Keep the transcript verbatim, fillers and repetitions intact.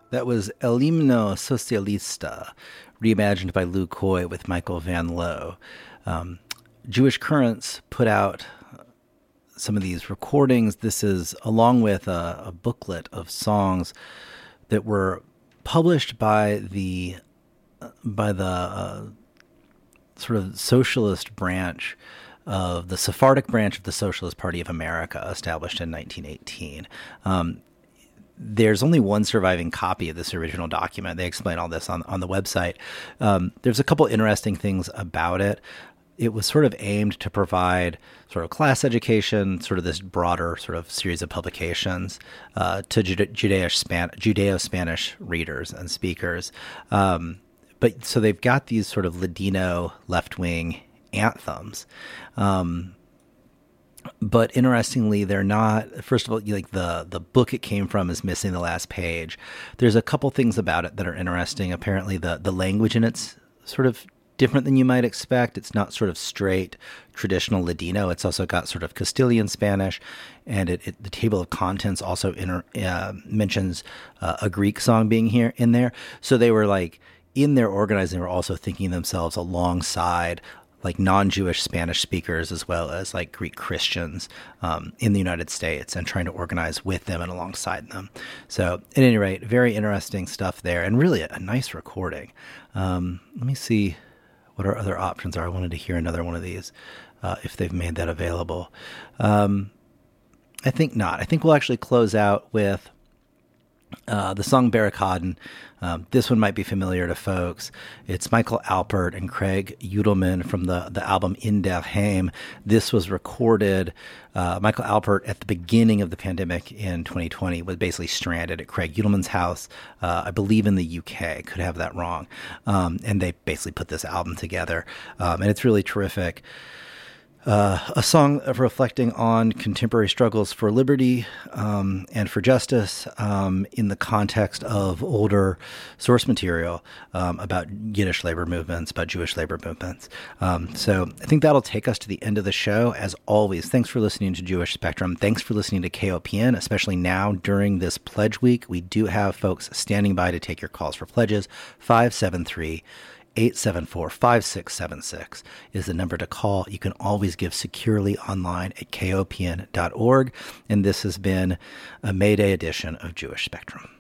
That was El Himno Socialista, reimagined by Lou Coy with Michael Van Lowe. Um, Jewish Currents put out some of these recordings. This is along with a, a booklet of songs that were published by the by the uh, sort of socialist branch of the Sephardic branch of the Socialist Party of America, established in nineteen eighteen. Um, There's only one surviving copy of this original document. They explain all this on, on the website. Um, there's a couple interesting things about it. It was sort of aimed to provide sort of class education, sort of this broader sort of series of publications uh, to Jude- Judeo-Span- Judeo-Spanish readers and speakers. Um, but so they've got these sort of Ladino left-wing anthems. Um, But interestingly, they're not, first of all, like the, the book it came from is missing the last page. There's a couple things about it that are interesting. Apparently the, the language in it's sort of different than you might expect. It's not sort of straight traditional Ladino. It's also got sort of Castilian Spanish, and it, it the table of contents also inter, uh, mentions uh, a Greek song being here in there. So they were like, in their organizing, they were also thinking themselves alongside like non-Jewish Spanish speakers as well as like Greek Christians um, in the United States, and trying to organize with them and alongside them. So at any rate, very interesting stuff there, and really a, a nice recording. Um, let me see what our other options are. I wanted to hear another one of these uh, if they've made that available. Um, I think not. I think we'll actually close out with Uh, the song Barrikaden. Um, this one might be familiar to folks. It's Michael Alpert and Craig Udelman from the, the album In Der Heim. This was recorded, uh, Michael Alpert at the beginning of the pandemic in twenty twenty was basically stranded at Craig Udelman's house, uh, I believe in the U K, could have that wrong. Um, and they basically put this album together. Um, and it's really terrific. Uh, a song of reflecting on contemporary struggles for liberty um, and for justice um, in the context of older source material um, about Yiddish labor movements, about Jewish labor movements. Um, so I think that'll take us to the end of the show. As always, thanks for listening to Jewish Spectrum. Thanks for listening to K O P N, especially now during this pledge week. We do have folks standing by to take your calls for pledges. five seven three eight seven four, five six seven six is the number to call. You can always give securely online at K O P N dot org. And this has been a May Day edition of Jewish Spectrum.